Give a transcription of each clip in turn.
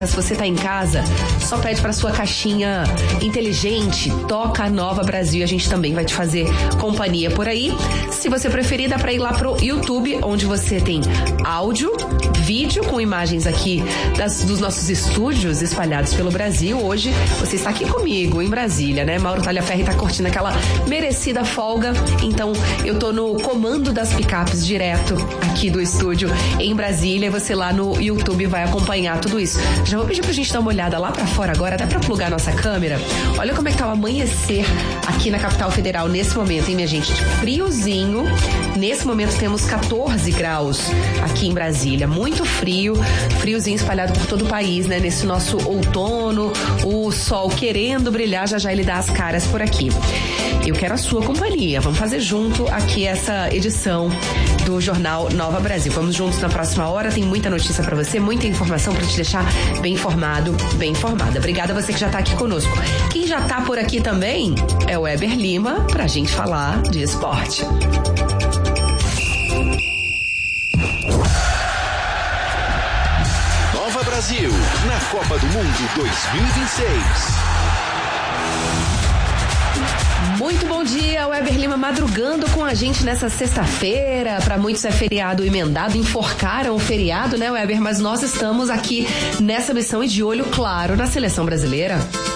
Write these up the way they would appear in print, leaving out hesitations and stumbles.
Se você tá em casa, só pede pra sua caixinha inteligente, toca a Nova Brasil, a gente também vai te fazer companhia por aí. Se você preferir, dá pra ir lá pro YouTube, onde você tem áudio, vídeo com imagens aqui dos nossos estúdios espalhados pelo Brasil. Hoje você está aqui comigo em Brasília, né? Mauro Talhaferri tá curtindo aquela merecida folga, então eu tô no comando das picapes direto aqui do estúdio em Brasília, e você lá no YouTube vai acompanhar tudo isso. Já vou pedir pra gente dar uma olhada lá pra fora agora, dá pra plugar a nossa câmera? Olha como é que tá o amanhecer aqui na capital federal nesse momento, hein, minha gente? Friozinho. Nesse momento temos 14 graus aqui em Brasília. Muito frio, friozinho espalhado por todo o país, né? Nesse nosso outono, o sol querendo brilhar, já ele dá as caras por aqui. Eu quero a sua companhia. Vamos fazer junto aqui essa edição do Jornal Nova Brasil. Vamos juntos na próxima hora. Tem muita notícia pra você, muita informação pra te deixar bem informado, bem informada. Obrigada a você que já tá aqui conosco. Quem já tá por aqui também é o Weber Lima, pra gente falar de esporte. Nova Brasil, na Copa do Mundo 2026. Muito bom dia, Weber Lima madrugando com a gente nessa sexta-feira. Para muitos é feriado emendado, enforcaram o feriado, né, Weber? Mas nós estamos aqui nessa missão e de olho claro na seleção brasileira.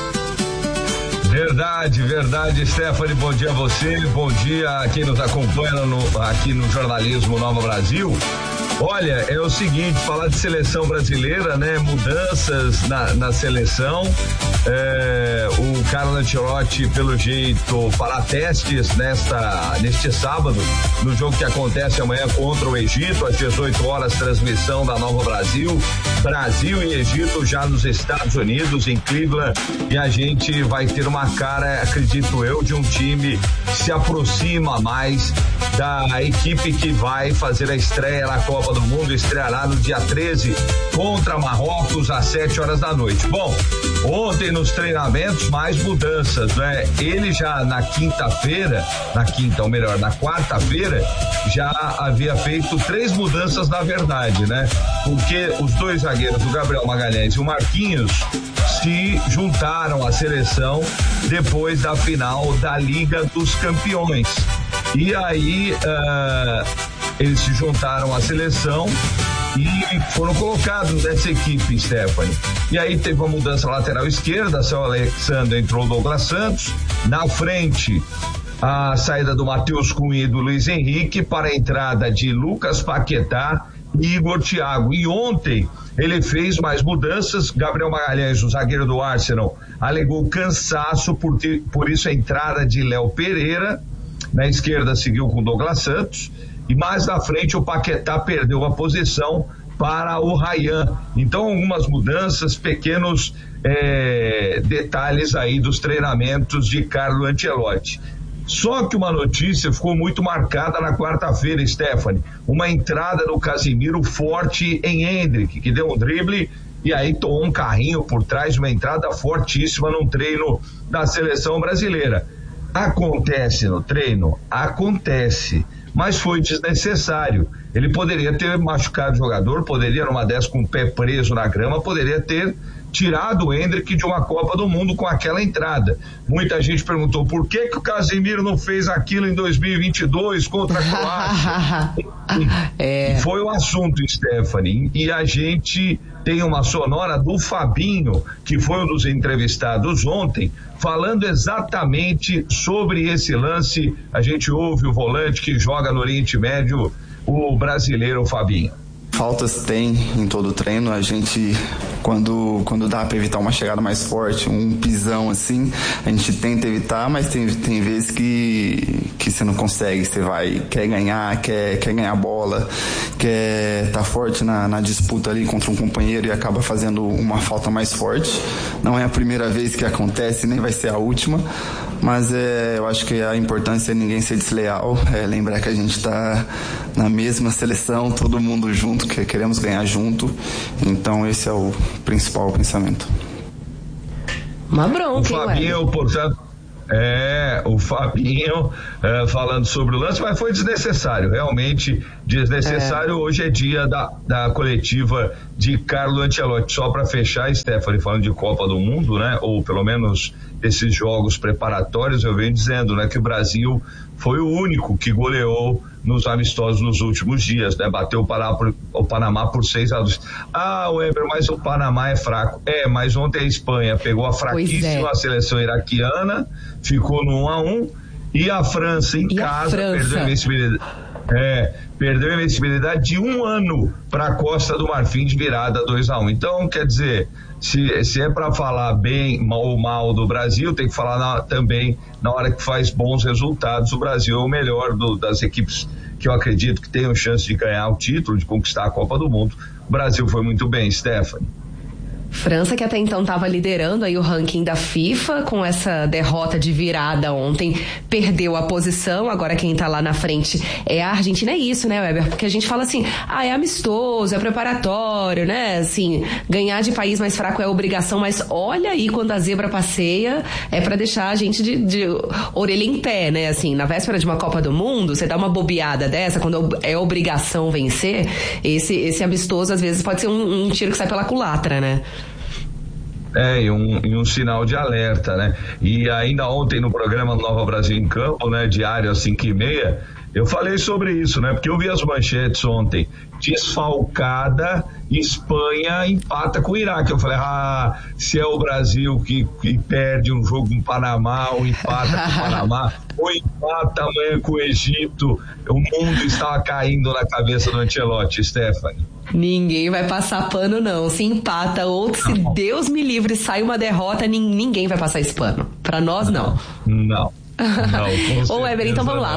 Verdade, Stephanie, bom dia a você, bom dia a quem nos acompanha aqui no Jornalismo Nova Brasil. Olha, é o seguinte, falar de seleção brasileira, né? Mudanças na seleção. O Carlo Ancelotti, pelo jeito, fará testes neste sábado, no jogo que acontece amanhã contra o Egito, às 18 horas, transmissão da Nova Brasil. Brasil e Egito já nos Estados Unidos, em Cleveland, e a gente vai ter uma cara, acredito eu, de um time que se aproxima mais da equipe que vai fazer a estreia na Copa do Mundo, estreará no dia 13 contra Marrocos às 7 horas da noite. Bom, ontem nos treinamentos mais mudanças, né? Ele já na quarta-feira já havia feito 3 mudanças na verdade, né? Porque os 2 zagueiros, o Gabriel Magalhães e o Marquinhos, se juntaram à seleção depois da final da Liga dos Campeões. E aí eles se juntaram à seleção e foram colocados nessa equipe, Stephanie. E aí teve uma mudança na lateral esquerda, Céu Alexandre, entrou o Douglas Santos, na frente a saída do Matheus Cunha e do Luiz Henrique para a entrada de Lucas Paquetá e Igor Thiago. E ontem ele fez mais mudanças. Gabriel Magalhães, o zagueiro do Arsenal, alegou cansaço, por isso a entrada de Léo Pereira. Na esquerda seguiu com Douglas Santos, e mais na frente o Paquetá perdeu a posição para o Ryan. Então algumas mudanças, pequenos detalhes aí dos treinamentos de Carlo Ancelotti. Só que uma notícia ficou muito marcada na quarta-feira, Stephanie, uma entrada do Casemiro forte em Endrick, que deu um drible e aí tomou um carrinho por trás, uma entrada fortíssima num treino da seleção brasileira. Acontece no treino? Acontece, mas foi desnecessário. Ele poderia ter machucado o jogador, poderia numa dessas com o pé preso na grama, poderia ter tirado o Endrick de uma Copa do Mundo com aquela entrada. Muita gente perguntou por que o Casemiro não fez aquilo em 2022 contra a Croácia. Foi o assunto, Stephanie, e a gente tem uma sonora do Fabinho, que foi um dos entrevistados ontem, falando exatamente sobre esse lance. A gente ouve o volante que joga no Oriente Médio, o brasileiro Fabinho. Faltas tem em todo o treino, a gente quando dá para evitar uma chegada mais forte, um pisão assim, a gente tenta evitar, mas tem vezes que você não consegue, você quer ganhar a bola, quer tá forte na disputa ali contra um companheiro e acaba fazendo uma falta mais forte. Não é a primeira vez que acontece, nem vai ser a última, mas eu acho que a importância é ninguém ser desleal, lembrar que a gente tá na mesma seleção, todo mundo junto, que queremos ganhar junto, então esse é o principal pensamento. Uma bronca, o Fabinho, portanto, O Fabinho falando sobre o lance, mas foi desnecessário, realmente desnecessário. Hoje é dia da coletiva de Carlo Ancelotti. Só para fechar, Stephanie, falando de Copa do Mundo, né? Ou pelo menos esses jogos preparatórios, eu venho dizendo, né, que o Brasil foi o único que goleou nos amistosos nos últimos dias, né? Bateu o Panamá por 6-2. Weber, mas o Panamá é fraco. Mas ontem a Espanha pegou a fraquíssima seleção iraquiana, ficou no 1-1, e a França em casa perdeu a invencibilidade. Perdeu a invencibilidade de 1 ano para a Costa do Marfim de virada 2-1. Então, quer dizer, se é para falar bem ou mal do Brasil, tem que falar também na hora que faz bons resultados. O Brasil é o melhor das equipes que eu acredito que tenham chance de ganhar o título, de conquistar a Copa do Mundo. O Brasil foi muito bem, Stephanie. França, que até então estava liderando aí o ranking da FIFA, com essa derrota de virada ontem, perdeu a posição. Agora quem tá lá na frente é a Argentina. É isso, né, Weber? Porque a gente fala assim, é amistoso, é preparatório, né? Assim, ganhar de país mais fraco é obrigação, mas olha aí, quando a zebra passeia, é para deixar a gente de orelha em pé, né? Assim, na véspera de uma Copa do Mundo, você dá uma bobeada dessa, quando é obrigação vencer, esse amistoso às vezes pode ser um tiro que sai pela culatra, né? E um sinal de alerta, né? E ainda ontem no programa Nova Brasil em Campo, né, diário às 5h30, eu falei sobre isso, né? Porque eu vi as manchetes ontem, desfalcada, Espanha empata com o Iraque. Eu falei, se é o Brasil que perde um jogo com o Panamá, ou empata com o Panamá, ou empata amanhã com o Egito, o mundo estava caindo na cabeça do Ancelotti, Stephanie. Ninguém vai passar pano, não. Se empata ou se Deus me livre sai uma derrota, ninguém vai passar esse pano. Pra nós, não. Não. Ô, Weber, então vamos lá.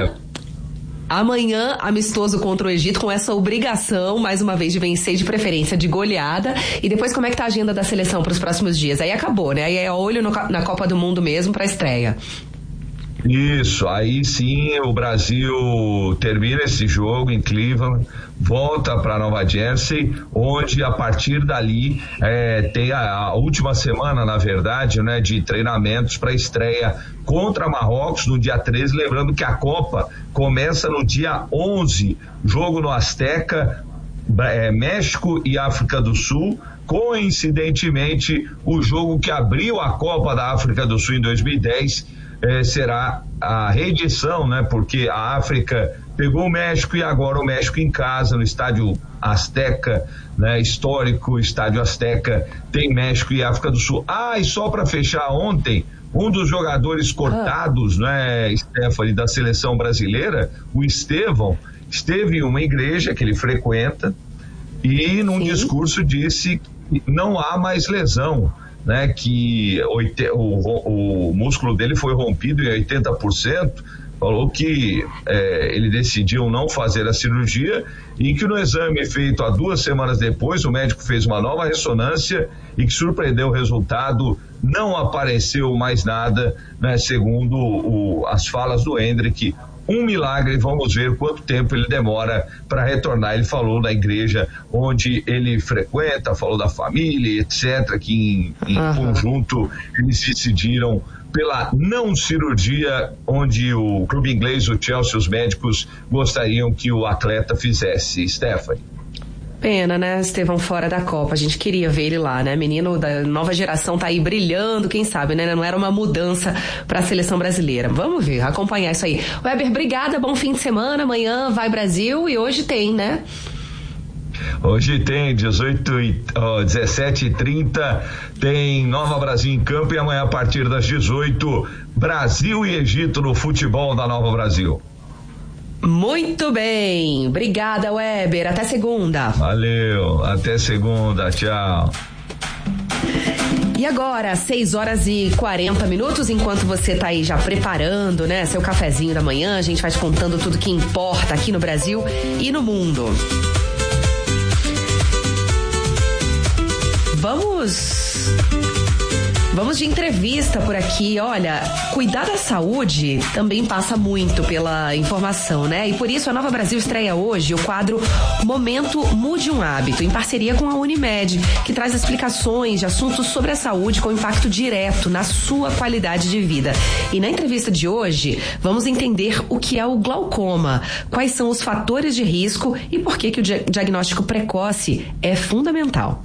Amanhã, amistoso contra o Egito, com essa obrigação, mais uma vez, de vencer, de preferência de goleada. E depois, como é que tá a agenda da seleção para os próximos dias? Aí acabou, né? Aí é olho na Copa do Mundo mesmo pra estreia. Isso, aí sim o Brasil termina esse jogo em Cleveland, volta para Nova Jersey, onde a partir dali tem a última semana, na verdade, né, de treinamentos para estreia contra Marrocos no dia 13, lembrando que a Copa começa no dia 11, jogo no Azteca, México e África do Sul. Coincidentemente, o jogo que abriu a Copa da África do Sul em 2010 será a reedição, né? Porque a África pegou o México e agora o México em casa, no estádio Azteca, né? Histórico estádio Azteca, tem México e África do Sul. E só para fechar, ontem, um dos jogadores cortados, né, Stephanie, da seleção brasileira, o Estevão, esteve em uma igreja que ele frequenta e num discurso disse que não há mais lesão, né, que o músculo dele foi rompido em 80%, falou que ele decidiu não fazer a cirurgia e que no exame feito há 2 semanas depois, o médico fez uma nova ressonância e que surpreendeu o resultado, não apareceu mais nada, né, segundo as falas do Hendrick. Um milagre, vamos ver quanto tempo ele demora para retornar. Ele falou da igreja onde ele frequenta, falou da família, etc., que em conjunto eles decidiram pela não cirurgia, onde o clube inglês, o Chelsea, os médicos gostariam que o atleta fizesse. Stephanie. Pena, né, Estevão, fora da Copa. A gente queria ver ele lá, né? Menino da nova geração tá aí brilhando, quem sabe, né? Não era uma mudança pra seleção brasileira. Vamos ver, acompanhar isso aí. Weber, obrigada, bom fim de semana. Amanhã vai Brasil e hoje tem, né? Hoje tem 17h30, tem Nova Brasil em Campo e amanhã a partir das 18, Brasil e Egito no futebol da Nova Brasil. Muito bem, obrigada, Weber, até segunda. Valeu, até segunda, tchau. E agora, 6h40, enquanto você tá aí já preparando, né, seu cafezinho da manhã, a gente vai te contando tudo que importa aqui no Brasil e no mundo. Vamos de entrevista por aqui. Olha, cuidar da saúde também passa muito pela informação, né? E por isso a Nova Brasil estreia hoje o quadro Momento Mude um Hábito, em parceria com a Unimed, que traz explicações de assuntos sobre a saúde com impacto direto na sua qualidade de vida. E na entrevista de hoje, vamos entender o que é o glaucoma, quais são os fatores de risco e por que o diagnóstico precoce é fundamental.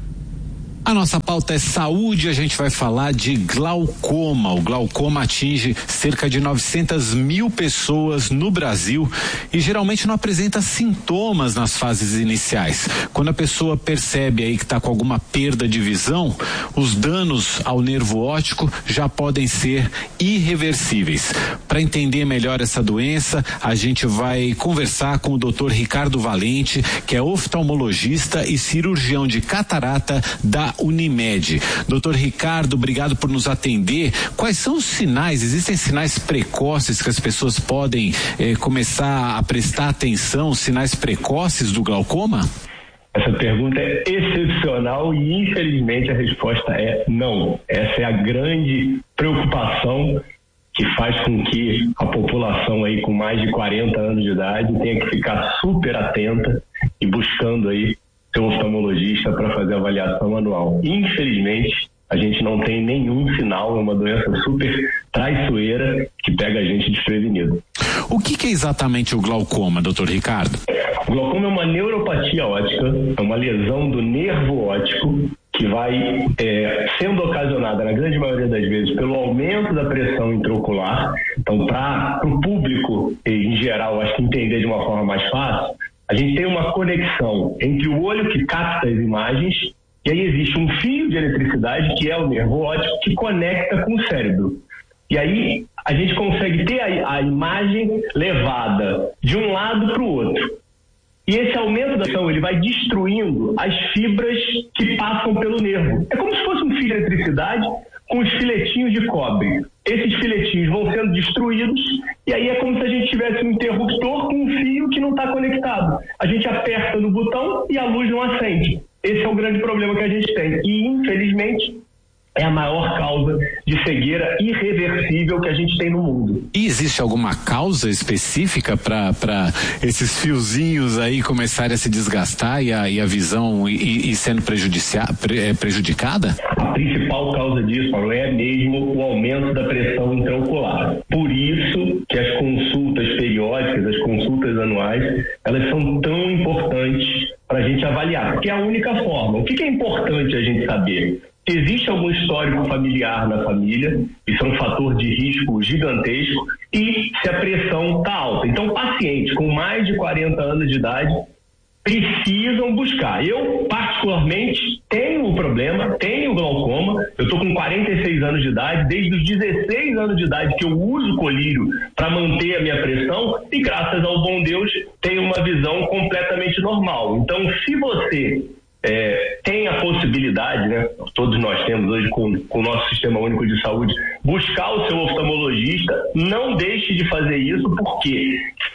A nossa pauta é saúde, a gente vai falar de glaucoma. O glaucoma atinge cerca de 900 mil pessoas no Brasil e geralmente não apresenta sintomas nas fases iniciais. Quando a pessoa percebe aí que está com alguma perda de visão, os danos ao nervo óptico já podem ser irreversíveis. Para entender melhor essa doença, a gente vai conversar com o Dr. Ricardo Valente, que é oftalmologista e cirurgião de catarata da Unimed. Doutor Ricardo, obrigado por nos atender. Quais são os sinais? Existem sinais precoces que as pessoas podem começar a prestar atenção, sinais precoces do glaucoma? Essa pergunta é excepcional e infelizmente a resposta é não. Essa é a grande preocupação que faz com que a população aí com mais de 40 anos de idade tenha que ficar super atenta e buscando aí seu oftalmologista para fazer a avaliação anual. Infelizmente, a gente não tem nenhum sinal, é uma doença super traiçoeira que pega a gente desprevenido. O que é exatamente o glaucoma, doutor Ricardo? O glaucoma é uma neuropatia óptica, é uma lesão do nervo óptico que vai sendo ocasionada, na grande maioria das vezes, pelo aumento da pressão intraocular. Então, para o público, em geral, acho que entender de uma forma mais fácil, a gente tem uma conexão entre o olho que capta as imagens e aí existe um fio de eletricidade, que é o nervo óptico, que conecta com o cérebro. E aí a gente consegue ter a imagem levada de um lado para o outro. E esse aumento da pressão, ele vai destruindo as fibras que passam pelo nervo. É como se fosse um fio de eletricidade com os filetinhos de cobre. Esses filetinhos vão sendo destruídos e aí é como se a gente tivesse um interruptor com um fio que não está conectado. A gente aperta no botão e a luz não acende. Esse é o grande problema que a gente tem. E, infelizmente, é a maior causa de cegueira irreversível que a gente tem no mundo. E existe alguma causa específica para esses fiozinhos aí começarem a se desgastar e a visão ir sendo prejudicada? A principal causa disso, Paulo, é mesmo o aumento da pressão intraocular. Por isso que as consultas periódicas, as consultas anuais, elas são tão importantes para a gente avaliar, porque é a única forma. O que é importante a gente saber? Se existe algum histórico familiar na família, isso é um fator de risco gigantesco, e se a pressão está alta. Então, pacientes com mais de 40 anos de idade precisam buscar. Eu, particularmente, tenho um problema, tenho glaucoma, eu estou com 46 anos de idade, desde os 16 anos de idade que eu uso colírio para manter a minha pressão e, graças ao bom Deus, tenho uma visão completamente normal. Então, se você tem a possibilidade, né, todos nós temos hoje com o nosso Sistema Único de Saúde, buscar o seu oftalmologista, não deixe de fazer isso, porque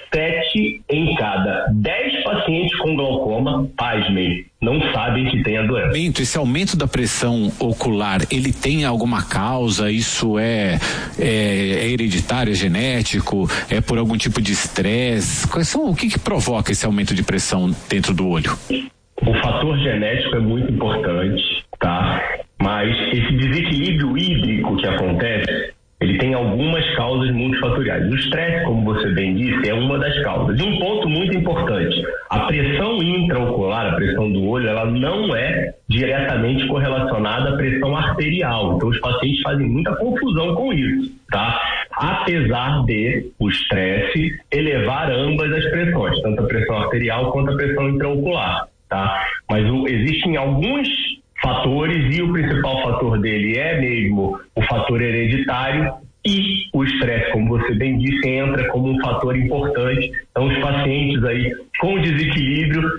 7 em cada 10 pacientes com glaucoma, pasmem, não sabem que tem a doença. Esse aumento da pressão ocular, ele tem alguma causa? Isso é hereditário, é genético? É por algum tipo de estresse? O que provoca esse aumento de pressão dentro do olho? O fator genético é muito importante, tá? Mas esse desequilíbrio hídrico que acontece, ele tem algumas causas multifatoriais. O estresse, como você bem disse, é uma das causas. E um ponto muito importante, a pressão intraocular, a pressão do olho, ela não é diretamente correlacionada à pressão arterial. Então os pacientes fazem muita confusão com isso, tá? Apesar de o estresse elevar ambas as pressões, tanto a pressão arterial quanto a pressão intraocular. Tá? Mas existem alguns fatores e o principal fator dele é mesmo o fator hereditário e o estresse, como você bem disse, entra como um fator importante. Então os pacientes aí com desequilíbrio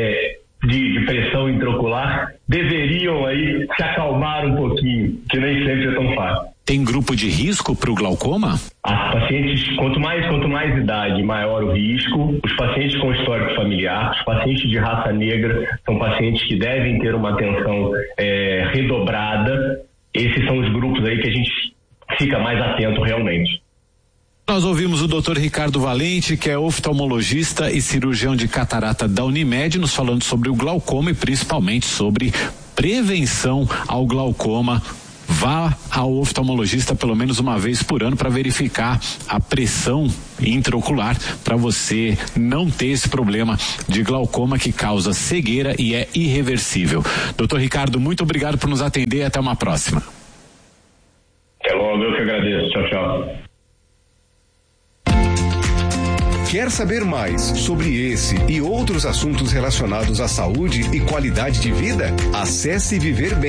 de pressão intraocular deveriam aí se acalmar um pouquinho, que nem sempre é tão fácil. Tem grupo de risco para o glaucoma? As pacientes, quanto mais idade, maior o risco. Os pacientes com histórico familiar, os pacientes de raça negra, são pacientes que devem ter uma atenção redobrada. esses são os grupos aí que a gente fica mais atento realmente. Nós ouvimos o Dr. Ricardo Valente, que é oftalmologista e cirurgião de catarata da Unimed, nos falando sobre o glaucoma e principalmente sobre prevenção ao glaucoma. Vá ao oftalmologista pelo menos uma vez por ano para verificar a pressão intraocular, para você não ter esse problema de glaucoma que causa cegueira e é irreversível. Dr. Ricardo, muito obrigado por nos atender e até uma próxima. Até logo, eu que agradeço. Tchau, tchau. Quer saber mais sobre esse e outros assuntos relacionados à saúde e qualidade de vida? Acesse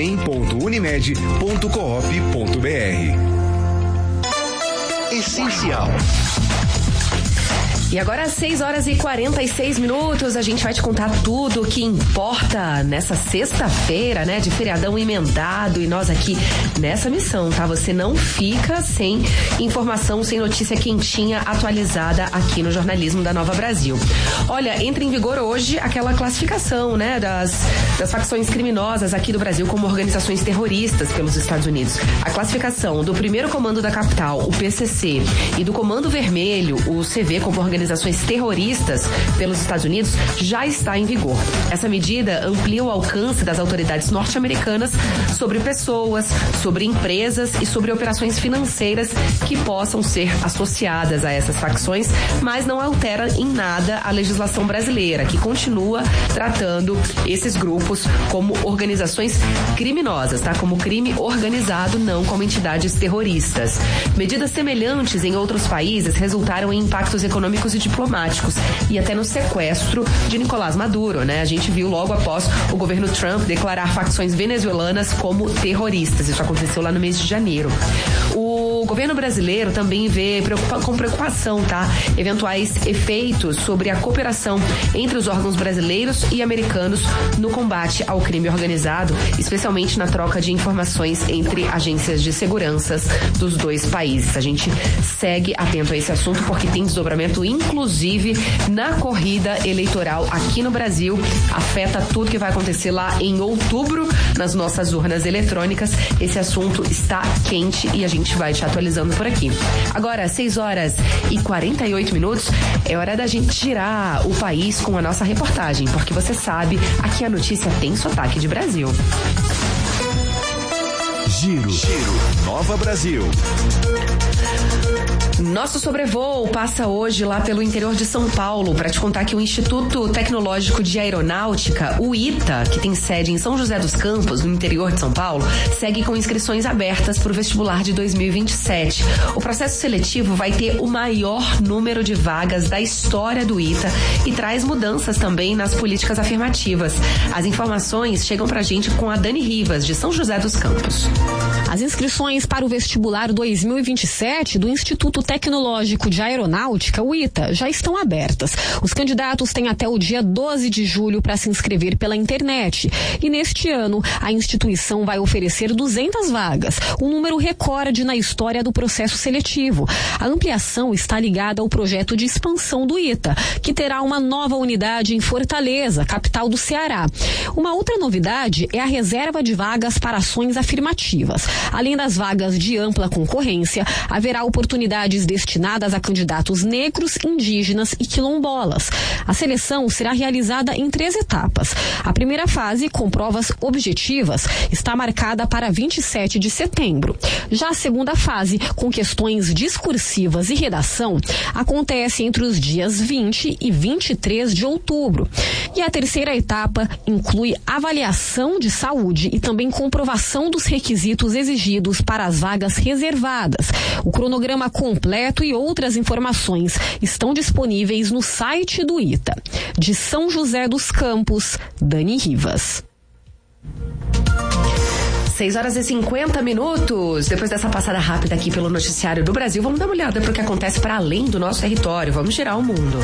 viverbem.unimed.coop.br. Essencial. E agora às 6h46, a gente vai te contar tudo o que importa nessa sexta-feira, né? De feriadão emendado, e nós aqui nessa missão, tá? Você não fica sem informação, sem notícia quentinha atualizada aqui no jornalismo da Nova Brasil. Olha, entra em vigor hoje aquela classificação, né? Das facções criminosas aqui do Brasil como organizações terroristas pelos Estados Unidos. A classificação do primeiro comando da capital, o PCC, e do Comando Vermelho, o CV, como organizações terroristas pelos Estados Unidos, já está em vigor. Essa medida amplia o alcance das autoridades norte-americanas sobre pessoas, sobre empresas e sobre operações financeiras que possam ser associadas a essas facções, mas não altera em nada a legislação brasileira, que continua tratando esses grupos como organizações criminosas, tá? Como crime organizado, não como entidades terroristas. Medidas semelhantes em outros países resultaram em impactos econômicos e diplomáticos e até no sequestro de Nicolás Maduro, né? A gente viu logo após o governo Trump declarar facções venezuelanas como terroristas. Isso aconteceu lá no mês de janeiro. O governo brasileiro também vê com preocupação, tá? Eventuais efeitos sobre a cooperação entre os órgãos brasileiros e americanos no combate ao crime organizado, especialmente na troca de informações entre agências de segurança dos dois países. A gente segue atento a esse assunto porque tem desdobramento inclusive na corrida eleitoral aqui no Brasil. Afeta tudo que vai acontecer lá em outubro nas nossas urnas eletrônicas. Esse assunto está quente e a gente vai te atualizando por aqui. Agora, 6h48, é hora da gente girar o país com a nossa reportagem, porque você sabe, aqui a notícia tem sotaque de Brasil. Giro Nova Brasil. Nosso sobrevoo passa hoje lá pelo interior de São Paulo para te contar que o Instituto Tecnológico de Aeronáutica, o ITA, que tem sede em São José dos Campos, no interior de São Paulo, segue com inscrições abertas para o vestibular de 2027. O processo seletivo vai ter o maior número de vagas da história do ITA e traz mudanças também nas políticas afirmativas. As informações chegam pra gente com a Dani Rivas, de São José dos Campos. As inscrições para o vestibular 2027 do Instituto Tecnológico de Aeronáutica, o ITA, já estão abertas. Os candidatos têm até o dia 12 de julho para se inscrever pela internet. E neste ano, a instituição vai oferecer 200 vagas, um número recorde na história do processo seletivo. A ampliação está ligada ao projeto de expansão do ITA, que terá uma nova unidade em Fortaleza, capital do Ceará. Uma outra novidade é a reserva de vagas para ações afirmativas. Além das vagas de ampla concorrência, haverá oportunidades destinadas a candidatos negros, indígenas e quilombolas. A seleção será realizada em 3 etapas. A primeira fase, com provas objetivas, está marcada para 27 de setembro. Já a segunda fase, com questões discursivas e redação, acontece entre os dias 20 e 23 de outubro. E a terceira etapa inclui avaliação de saúde e também comprovação dos requisitos exigidos para as vagas reservadas. O cronograma completo e outras informações estão disponíveis no site do ITA. De São José dos Campos, Dani Rivas. 6h50. Depois dessa passada rápida aqui pelo noticiário do Brasil, vamos dar uma olhada para o que acontece para além do nosso território. Vamos girar o mundo.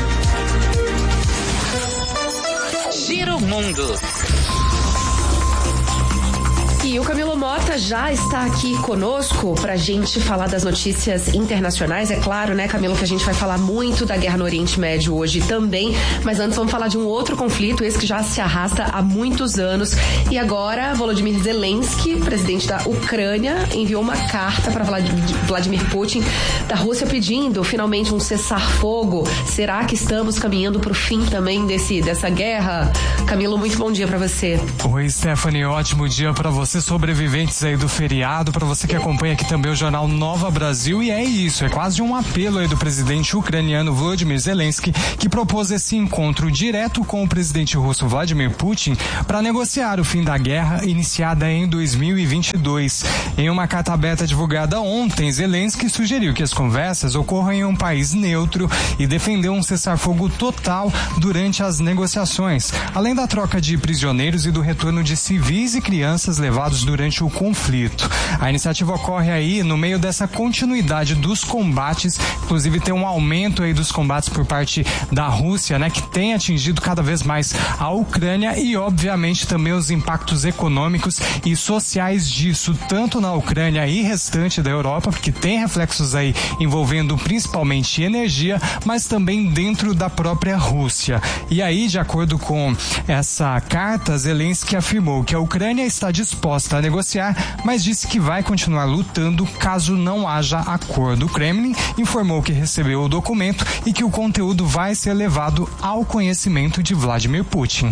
Gira o mundo. E E o Camilo Mota já está aqui conosco pra gente falar das notícias internacionais. É claro, né, Camilo, que a gente vai falar muito da guerra no Oriente Médio hoje também, mas antes vamos falar de um outro conflito, esse que já se arrasta há muitos anos. E agora, Volodymyr Zelensky, presidente da Ucrânia, enviou uma carta para Vladimir Putin da Rússia pedindo finalmente um cessar-fogo. Será que estamos caminhando para o fim também dessa guerra? Camilo, muito bom dia para você. Oi, Stephanie, ótimo dia para você, sobreviventes aí do feriado, para você que acompanha aqui também o jornal Nova Brasil. E é isso, é quase um apelo aí do presidente ucraniano Volodymyr Zelensky, que propôs esse encontro direto com o presidente russo Vladimir Putin para negociar o fim da guerra iniciada em 2022. Em uma carta aberta divulgada ontem, Zelensky sugeriu que as conversas ocorram em um país neutro e defendeu um cessar-fogo total durante as negociações, além da troca de prisioneiros e do retorno de civis e crianças levados durante o conflito. A iniciativa ocorre aí no meio dessa continuidade dos combates, inclusive tem um aumento aí dos combates por parte da Rússia, né, que tem atingido cada vez mais a Ucrânia e obviamente também os impactos econômicos e sociais disso, tanto na Ucrânia e restante da Europa, porque tem reflexos aí envolvendo principalmente energia, mas também dentro da própria Rússia. E aí, de acordo com essa carta, Zelensky afirmou que a Ucrânia está disposta a negociar, mas disse que vai continuar lutando caso não haja acordo. O Kremlin informou que recebeu o documento e que o conteúdo vai ser levado ao conhecimento de Vladimir Putin.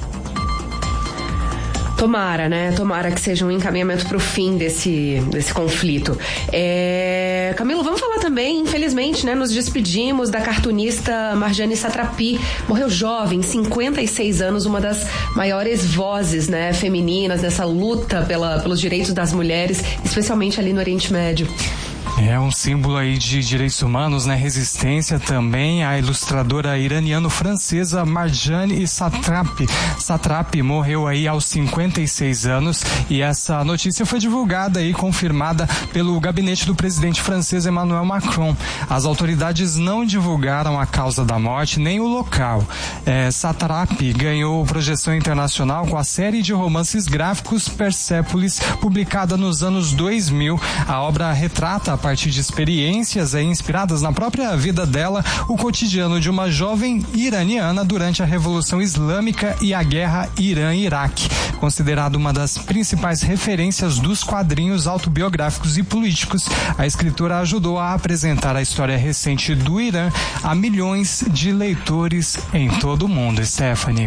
Tomara, né? Tomara que seja um encaminhamento para o fim desse conflito. Camilo, vamos falar também, infelizmente, né? Nos despedimos da cartunista Marjane Satrapi. Morreu jovem, 56 anos, uma das maiores vozes, né, femininas nessa luta pelos direitos das mulheres, especialmente ali no Oriente Médio. É um símbolo aí de direitos humanos, né? Resistência também. A ilustradora iraniano-francesa Marjane Satrapi morreu aí aos 56 anos e essa notícia foi divulgada e confirmada pelo gabinete do presidente francês Emmanuel Macron. As autoridades não divulgaram a causa da morte nem o local. Satrapi ganhou projeção internacional com a série de romances gráficos Persépolis, publicada nos anos 2000. A obra retrata, a partir de experiências inspiradas na própria vida dela, o cotidiano de uma jovem iraniana durante a Revolução Islâmica e a Guerra Irã-Iraque. Considerada uma das principais referências dos quadrinhos autobiográficos e políticos, a escritora ajudou a apresentar a história recente do Irã a milhões de leitores em todo o mundo. Stephanie.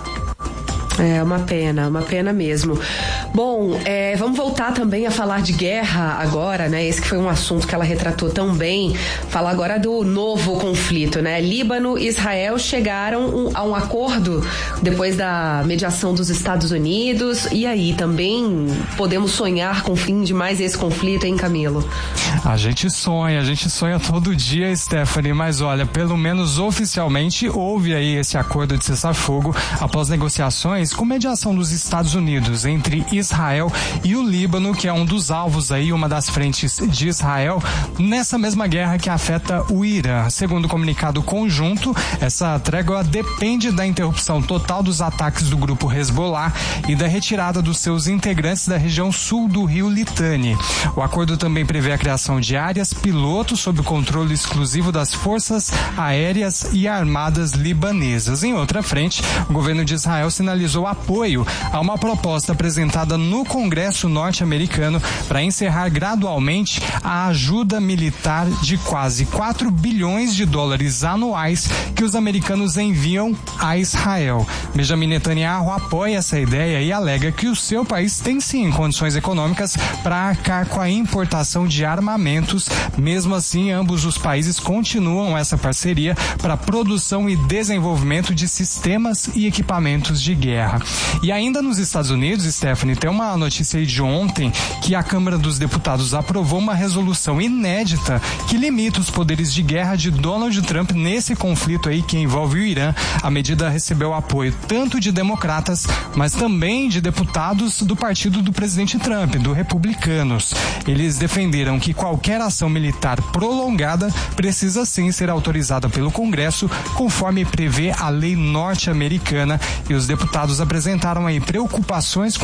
É uma pena mesmo. Bom, vamos voltar também a falar de guerra agora, né? Esse que foi um assunto que ela retratou tão bem. Falar agora do novo conflito, né? Líbano e Israel chegaram a um acordo depois da mediação dos Estados Unidos. E aí, também podemos sonhar com o fim de mais esse conflito, hein, Camilo? A gente sonha todo dia, Stephanie, mas olha, pelo menos oficialmente houve aí esse acordo de cessar-fogo após negociações com mediação dos Estados Unidos entre Israel e o Líbano, que é um dos alvos aí, uma das frentes de Israel nessa mesma guerra que afeta o Irã. Segundo o comunicado conjunto, essa trégua depende da interrupção total dos ataques do grupo Hezbollah e da retirada dos seus integrantes da região sul do rio Litani. O acordo também prevê a criação de áreas piloto sob o controle exclusivo das forças aéreas e armadas libanesas. Em outra frente, o governo de Israel sinalizou apoio a uma proposta apresentada no Congresso norte-americano para encerrar gradualmente a ajuda militar de quase 4 bilhões de dólares anuais que os americanos enviam a Israel. Benjamin Netanyahu apoia essa ideia e alega que o seu país tem sim condições econômicas para arcar com a importação de armamentos. Mesmo assim, ambos os países continuam essa parceria para produção e desenvolvimento de sistemas e equipamentos de guerra. E ainda nos Estados Unidos, Stephanie, tem uma notícia aí de ontem que a Câmara dos Deputados aprovou uma resolução inédita que limita os poderes de guerra de Donald Trump nesse conflito aí que envolve o Irã. A medida recebeu apoio tanto de democratas, mas também de deputados do partido do presidente Trump, do Republicanos. Eles defenderam que qualquer ação militar prolongada precisa sim ser autorizada pelo Congresso, conforme prevê a lei norte-americana, e os deputados apresentaram aí preocupações com o aumento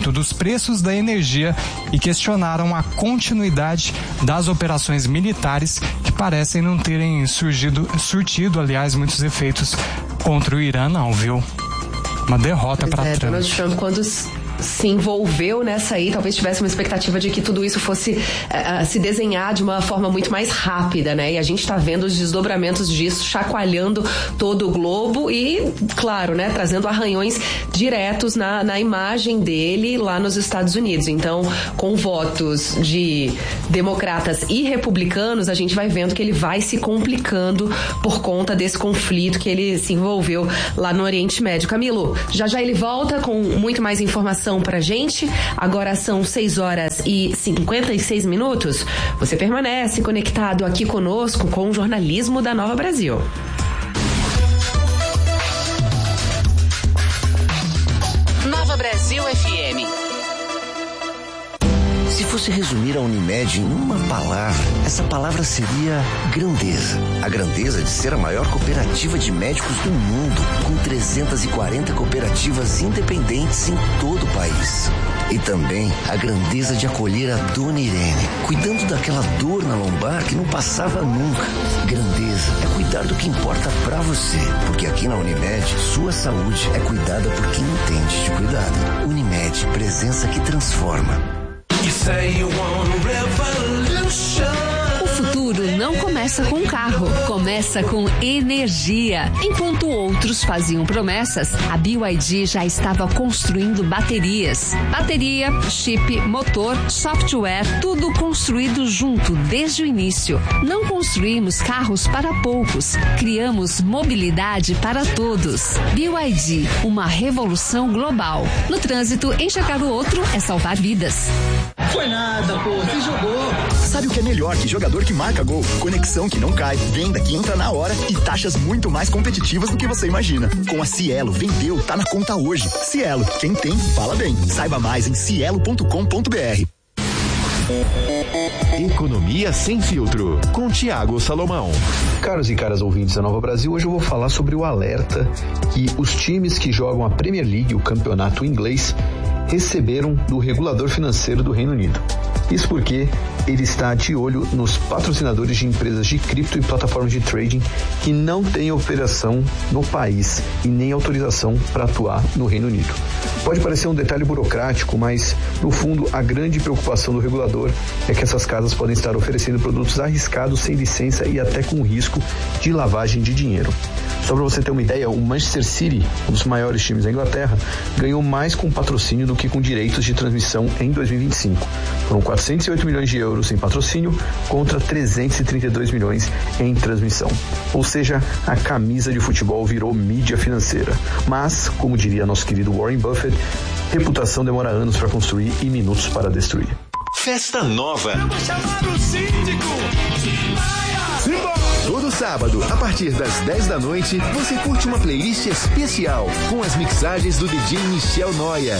aumento dos preços da energia e questionaram a continuidade das operações militares que parecem não terem surtido, aliás, muitos efeitos contra o Irã, não, viu? Uma derrota para Trump. Donald Trump, quando se envolveu nessa aí, talvez tivesse uma expectativa de que tudo isso fosse se desenhar de uma forma muito mais rápida, né? E a gente está vendo os desdobramentos disso chacoalhando todo o globo e, claro, né, trazendo arranhões diretos na imagem dele lá nos Estados Unidos. Então, com votos de democratas e republicanos, a gente vai vendo que ele vai se complicando por conta desse conflito que ele se envolveu lá no Oriente Médio. Camilo, já ele volta com muito mais informação pra gente. Agora são 6h56. Você permanece conectado aqui conosco com o jornalismo da Nova Brasil. Nova Brasil FM. Se fosse resumir a Unimed em uma palavra, essa palavra seria grandeza. A grandeza de ser a maior cooperativa de médicos do mundo, com 340 cooperativas independentes em todo o país. E também a grandeza de acolher a Dona Irene, cuidando daquela dor na lombar que não passava nunca. Grandeza é cuidar do que importa pra você, porque aqui na Unimed, sua saúde é cuidada por quem entende de cuidado. Unimed, presença que transforma. O futuro não começa com carro, começa com energia. Enquanto outros faziam promessas, a BYD já estava construindo baterias. Bateria, chip, motor, software, tudo construído junto desde o início. Não construímos carros para poucos, criamos mobilidade para todos. BYD, uma revolução global. No trânsito, enxergar o outro é salvar vidas. Foi nada, pô, você jogou. Sabe o que é melhor que jogador que marca gol? Conexão que não cai, venda que entra na hora e taxas muito mais competitivas do que você imagina. Com a Cielo, vendeu, tá na conta hoje. Cielo, quem tem, fala bem. Saiba mais em cielo.com.br. Economia sem filtro, com Tiago Salomão. Caros e caras ouvintes da Nova Brasil, hoje eu vou falar sobre o alerta que os times que jogam a Premier League, o campeonato inglês, receberam do regulador financeiro do Reino Unido. Isso porque ele está de olho nos patrocinadores de empresas de cripto e plataformas de trading que não têm operação no país e nem autorização para atuar no Reino Unido. Pode parecer um detalhe burocrático, mas no fundo a grande preocupação do regulador é que essas casas podem estar oferecendo produtos arriscados sem licença e até com risco de lavagem de dinheiro. Só para você ter uma ideia, o Manchester City, um dos maiores times da Inglaterra, ganhou mais com patrocínio do que com direitos de transmissão em 2025. Foram 408 milhões de euros em patrocínio contra 332 milhões em transmissão. Ou seja, a camisa de futebol virou mídia financeira. Mas, como diria nosso querido Warren Buffett, reputação demora anos para construir e minutos para destruir. Festa Nova. Vamos chamar o síndico. Todo sábado, a partir das 10 da noite, você curte uma playlist especial com as mixagens do DJ Michel Noia.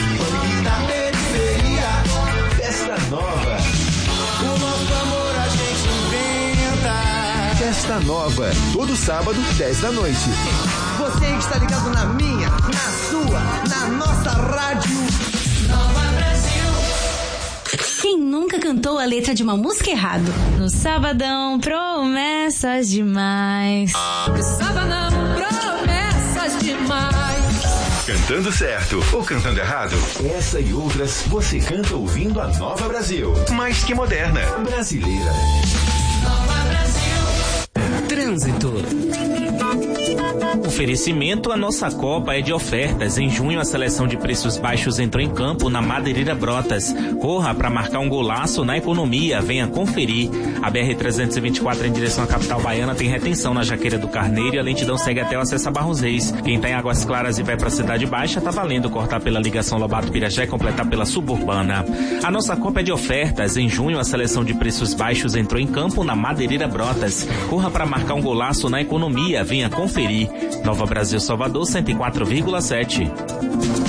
Festa Nova. O nosso amor a gente inventa. Festa Nova, todo sábado, 10 da noite. Você que está ligado na minha, na sua, na nossa rádio. Nova Brasil. Quem nunca cantou a letra de uma música errado? No sabadão, promessas demais. No sabadão, promessas demais. Cantando certo ou cantando errado? Essa e outras você canta ouvindo a Nova Brasil. Mais que moderna. Brasileira. Nova Brasil. Trânsito. Oferecimento: a nossa Copa é de ofertas. Em junho, a seleção de preços baixos entrou em campo na Madeireira Brotas. Corra para marcar um golaço na economia. Venha conferir. A BR-324 em direção à capital baiana tem retenção na Jaqueira do Carneiro e a lentidão segue até o acesso a Barros Reis. Quem tá em Águas Claras e vai para a Cidade Baixa, tá valendo cortar pela ligação Lobato-Pirajá e completar pela Suburbana. A nossa Copa é de ofertas. Em junho, a seleção de preços baixos entrou em campo na Madeireira Brotas. Corra para marcar um golaço na economia. Venha conferir. Nova Brasil, Salvador, 104,7.